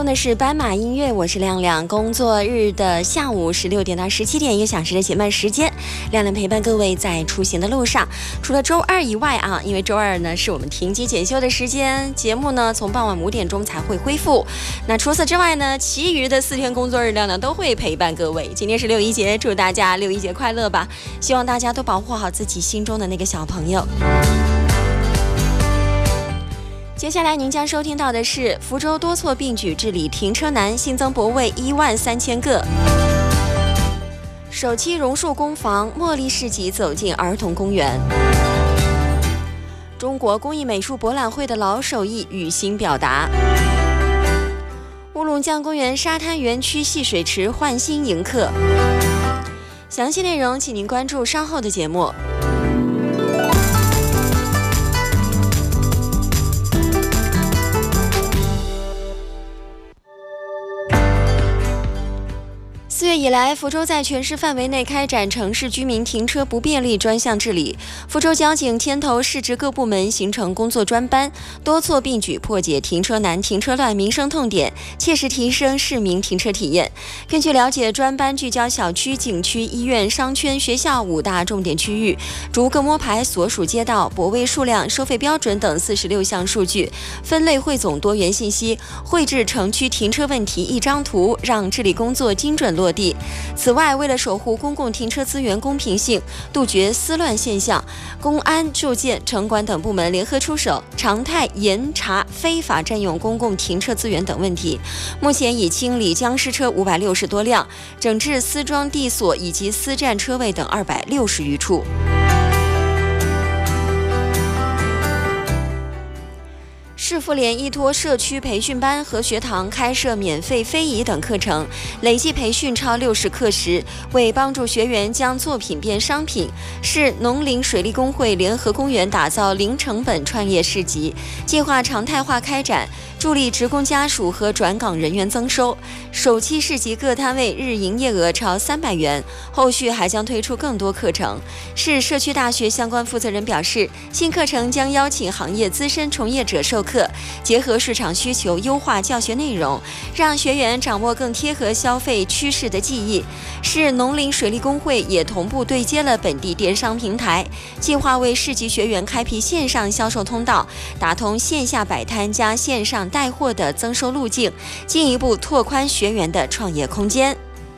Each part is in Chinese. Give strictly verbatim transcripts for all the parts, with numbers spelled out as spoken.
送的是斑马音乐，我是亮亮。工作日的下午十六点到十七点，一个小时的节目时间，亮亮陪伴各位在出行的路上。除了周二以外啊，因为周二呢是我们停机检修的时间，节目呢从傍晚五点钟才会恢复。那除此之外呢，其余的四天工作日，亮亮都会陪伴各位。今天是六一节，祝大家六一节快乐吧！希望大家都保护好自己心中的那个小朋友。接下来您将收听到的是福州多措并举治理停车难，新增泊位一万三千个。首期榕树工坊茉莉市集走进儿童公园。中国工艺美术博览会的老手艺与新表达。乌龙江公园沙滩园区戏水池换新迎客。详细内容请您关注稍后的节目。四月以来，福州在全市范围内开展城市居民停车不便利专项治理。福州交警牵头市直各部门形成工作专班，多措并举破解停车难、停车乱民生痛点，切实提升市民停车体验。根据了解，专班聚焦小区、景区、医院、商圈、学校五大重点区域，逐个摸排所属街道、泊位数量、收费标准等四十六项数据，分类汇总多元信息，绘制城区停车问题一张图，让治理工作精准落地。此外，为了守护公共停车资源公平性，杜绝私乱现象，公安、住建、城管等部门联合出手，常态严查非法占用公共停车资源等问题。目前已清理僵尸车五百六十多辆，整治私装地锁以及私占车位等二百六十余处。市妇联依托社区培训班和学堂开设免费非遗等课程，累计培训超六十课时，为帮助学员将作品变商品，市农林水利工会联合公园打造零成本创业市集，计划常态化开展，助力职工家属和转岗人员增收。首期市集各摊位日营业额超三百元，后续还将推出更多课程。市社区大学相关负责人表示，新课程将邀请行业资深从业者授课，结合市场需求优化教学内容，让学员掌握更贴合消费趋势的技艺。市农林水利工会也同步对接了本地电商平台，计划为市级学员开辟线上销售通道，打通线下摆摊加线上带货的增收路径，进一步拓宽学员的创业空间。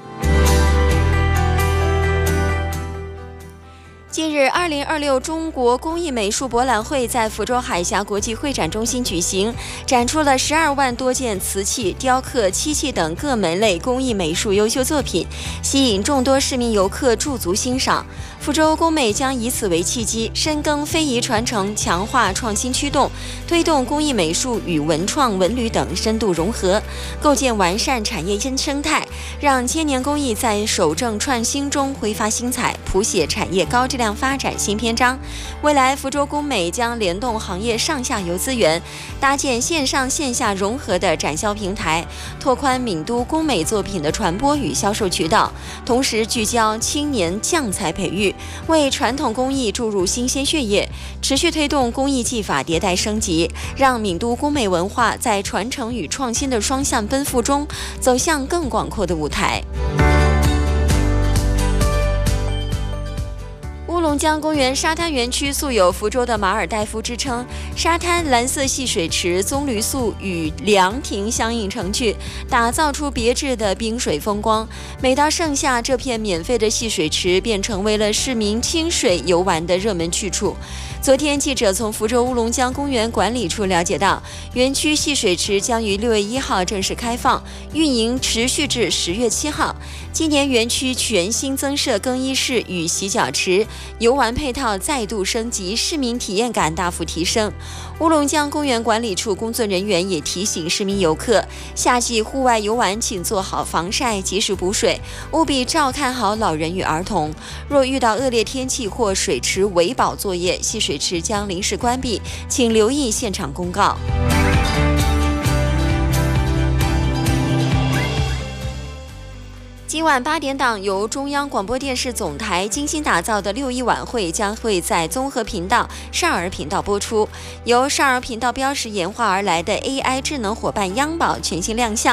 近日，二零二六中国工艺美术博览会在福州海峡国际会展中心举行，展出了十二万多件瓷器、雕刻、漆器等各门类工艺美术优秀作品，吸引众多市民游客驻足欣赏。福州工美将以此为契机，深耕非遗传承，强化创新驱动，推动工艺美术与文创、文旅等深度融合，构建完善产业生态，让千年工艺在守正创新中挥发新彩，谱写产业高质量发展新篇章。未来，福州工美将联动行业上下游资源，搭建线上线下融合的展销平台，拓宽闽都工美作品的传播与销售渠道，同时聚焦青年匠才培育，为传统工艺注入新鲜血液，持续推动工艺技法迭代升级，让闽都工美文化在传承与创新的双向奔赴中走向更广阔的舞台。乌龙江公园沙滩园区素有福州的马尔代夫之称，沙滩蓝色戏水池、棕榈树与凉亭相映成趣，打造出别致的冰水风光。每到盛夏，这片免费的戏水池便成为了市民亲水游玩的热门去处。昨天，记者从福州乌龙江公园管理处了解到，园区戏水池将于六月一号正式开放，运营持续至十月七号。今年园区全新增设更衣室与洗脚池，游玩配套再度升级，市民体验感大幅提升。乌龙江公园管理处工作人员也提醒市民游客，夏季户外游玩请做好防晒，及时补水，务必照看好老人与儿童。若遇到恶劣天气或水池维保作业，戏水池将临时关闭，请留意现场公告。今晚八点档，由中央广播电视总台精心打造的六一晚会将会在综合频道少儿频道播出。由少儿频道标识演化而来的 A I 智能伙伴央宝全新亮相，